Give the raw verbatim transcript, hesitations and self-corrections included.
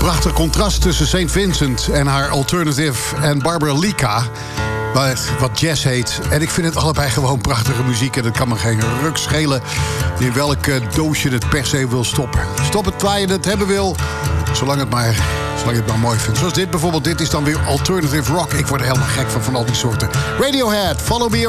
Prachtig contrast tussen Saint Vincent en haar alternative en Barbara Lika, wat jazz heet. En ik vind het allebei gewoon prachtige muziek. En het kan me geen ruk schelen in welk doosje het per se wil stoppen. Stop het waar je het hebben wil, zolang het maar, zolang je het maar mooi vindt. Zoals dit bijvoorbeeld. Dit is dan weer alternative rock. Ik word er helemaal gek van, van al die soorten. Radiohead, Follow Me